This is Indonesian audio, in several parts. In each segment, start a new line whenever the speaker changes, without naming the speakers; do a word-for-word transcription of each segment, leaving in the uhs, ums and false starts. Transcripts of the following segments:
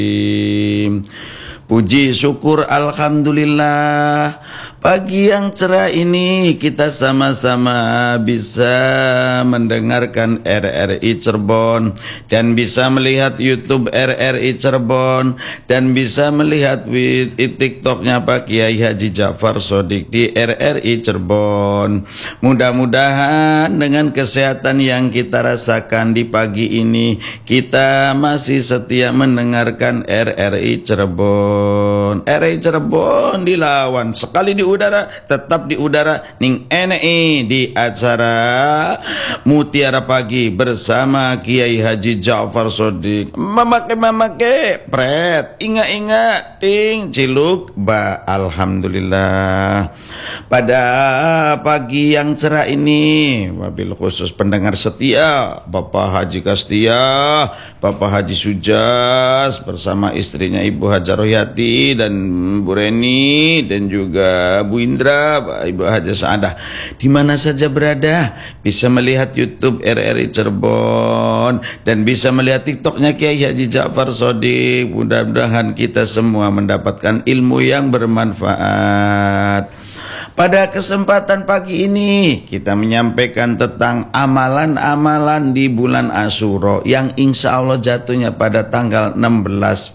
Puji syukur alhamdulillah, pagi yang cerah ini kita sama-sama bisa mendengarkan R R I Cirebon dan bisa melihat YouTube R R I Cirebon dan bisa melihat TikToknya Pak Kiai Haji Ja'far Shadiq di R R I Cirebon. Mudah-mudahan dengan kesehatan yang kita rasakan di pagi ini kita masih setia mendengarkan R R I Cirebon. R R I Cirebon dilawan sekali di udara, tetap di udara ning N I di acara Mutiara Pagi bersama Kiai Haji Ja'far Shadiq. Mamake-mamake pret, ingat-ingat ting ciluk ba. Alhamdulillah, pada pagi yang cerah ini wabil khusus pendengar setia Bapak Haji Kastia, Bapak Haji Sujas bersama istrinya Ibu Hajaroyati dan Bu Reni dan juga Bu Indra, Ibu Haja Saadah, di mana saja berada bisa melihat YouTube R R I Cirebon dan bisa melihat TikToknya Kiai Haji Ja'far Shadiq. Mudah-mudahan kita semua mendapatkan ilmu yang bermanfaat. Pada kesempatan pagi ini kita menyampaikan tentang amalan-amalan di bulan Asyura yang insya Allah jatuhnya pada tanggal enam belas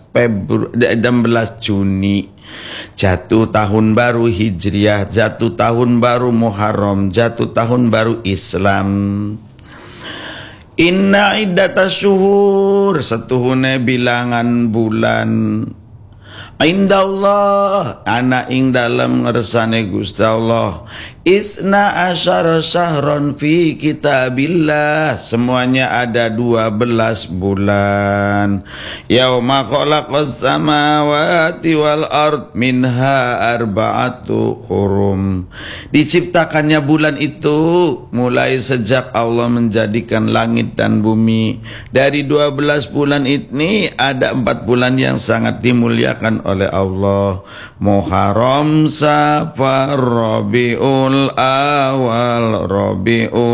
Juni. Jatuh tahun baru Hijriah, jatuh tahun baru Muharram, jatuh tahun baru Islam. Inna iddatas syuhur, setuhune bilangan bulan Indallah ana ing dalam ngersane Gusti Allah isna asyara syahron fi kitabillah, semuanya ada dua belas bulan. Yauma khalaqas samawati wal ard minha arba'atu hurum, diciptakannya bulan itu mulai sejak Allah menjadikan langit dan bumi. Dari dua belas bulan ini ada empat bulan yang sangat dimuliakan oleh Allah: Muharram, Safar, Rabiul Awal, Rabiul